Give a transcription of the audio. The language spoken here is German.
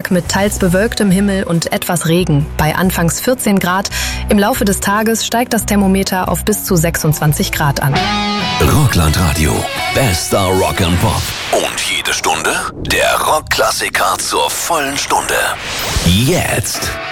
Tag mit teils bewölktem Himmel und etwas Regen. Bei anfangs 14 Grad. Im Laufe des Tages steigt das Thermometer auf bis zu 26 Grad an. Rockland-Radio. Bester Rock and Pop. Und jede Stunde der Rockklassiker zur vollen Stunde. Jetzt.